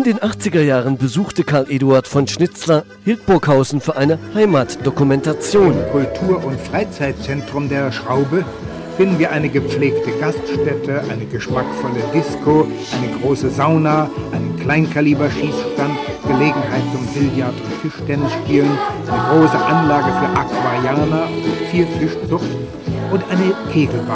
In den 80er Jahren besuchte Karl Eduard von Schnitzler Hildburghausen für eine Heimatdokumentation. Im Kultur- und Freizeitzentrum der Schraube finden wir eine gepflegte Gaststätte, eine geschmackvolle Disco, eine große Sauna, einen Kleinkaliber-Schießstand, Gelegenheit zum Billard- und Tischtennisspielen, eine große Anlage für Aquarianer und Zierfischzucht und eine Kegelbahn.